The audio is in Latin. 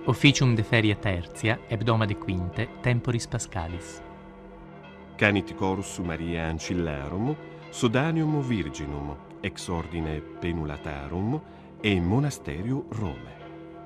Officium de feria tertia, hebdoma de quinte, temporis pascalis. Canit corus Maria Ancillarum, Sodanium Virginum, ex ordine Penulatarum, e monasterio Rome.